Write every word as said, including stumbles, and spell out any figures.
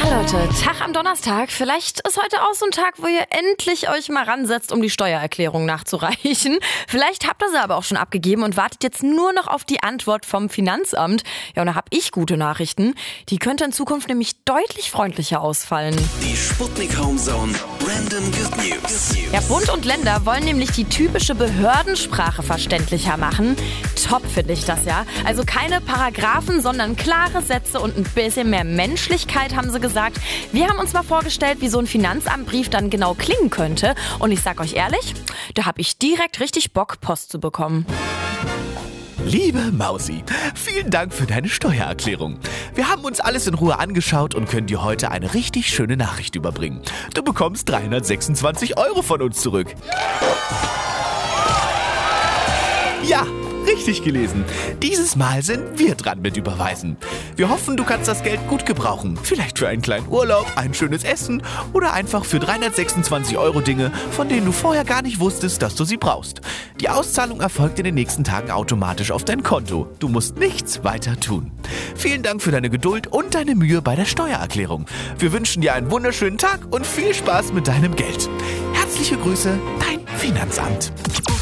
Leute, Tag am Donnerstag. Vielleicht ist heute auch so ein Tag, wo ihr endlich euch mal ransetzt, um die Steuererklärung nachzureichen. Vielleicht habt ihr sie aber auch schon abgegeben und wartet jetzt nur noch auf die Antwort vom Finanzamt. Ja, und da habe ich gute Nachrichten. Die könnte in Zukunft nämlich deutlich freundlicher ausfallen. Die Sputnik Homezone Random Good News. Ja, Bund und Länder wollen nämlich die typische Behördensprache verständlicher machen. Top finde ich das, ja. Also keine Paragraphen, sondern klare Sätze und ein bisschen mehr Menschlichkeit, haben sie gesagt. Wir haben uns mal vorgestellt, wie so ein Finanzamtbrief dann genau klingen könnte. Und ich sag euch ehrlich, da habe ich direkt richtig Bock, Post zu bekommen. Liebe Mausi, vielen Dank für deine Steuererklärung. Wir haben uns alles in Ruhe angeschaut und können dir heute eine richtig schöne Nachricht überbringen. Du bekommst dreihundertsechsundzwanzig Euro von uns zurück. Ja, richtig gelesen. Dieses Mal sind wir dran mit Überweisen. Wir hoffen, du kannst das Geld gut gebrauchen. Vielleicht für einen kleinen Urlaub, ein schönes Essen oder einfach für dreihundertsechsundzwanzig Euro Dinge, von denen du vorher gar nicht wusstest, dass du sie brauchst. Die Auszahlung erfolgt in den nächsten Tagen automatisch auf dein Konto. Du musst nichts weiter tun. Vielen Dank für deine Geduld und deine Mühe bei der Steuererklärung. Wir wünschen dir einen wunderschönen Tag und viel Spaß mit deinem Geld. Herzliche Grüße, dein Finanzamt.